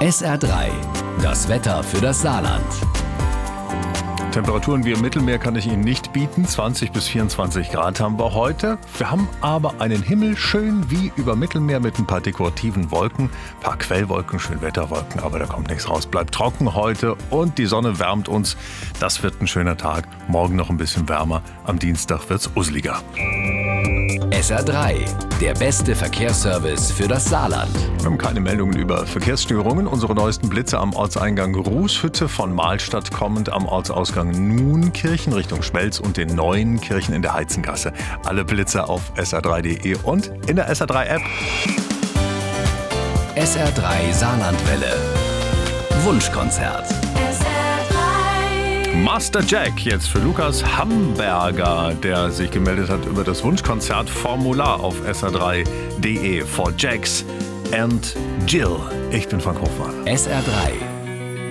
SR3, das Wetter für das Saarland. Temperaturen wie im Mittelmeer kann ich Ihnen nicht bieten. 20 bis 24 Grad haben wir heute. Wir haben aber einen Himmel schön wie über Mittelmeer mit ein paar dekorativen Wolken, ein paar Quellwolken, Schönwetterwolken, aber da kommt nichts raus. Bleibt trocken heute und die Sonne wärmt uns. Das wird ein schöner Tag. Morgen noch ein bisschen wärmer. Am Dienstag wird's useliger. SR3, der beste Verkehrsservice für das Saarland. Wir haben keine Meldungen über Verkehrsstörungen. Unsere neuesten Blitze am Ortseingang Rußhütte von Mahlstadt kommend, am Ortsausgang Nuenkirchen Richtung Schmelz und den neuen Kirchen in der Heizengasse. Alle Blitze auf sr3.de und in der SR3-App. SR3 Saarlandwelle. Wunschkonzert. Master Jack jetzt für Lukas Hamburger, der sich gemeldet hat über das Wunschkonzert Formular auf sr3.de. For Jax and Jill. Ich bin Frank Hofmann. SR3